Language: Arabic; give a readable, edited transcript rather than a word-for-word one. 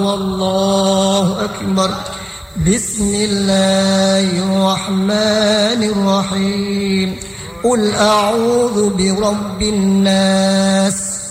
والله أكبر. بسم الله الرحمن الرحيم. قل أعوذ برب الناس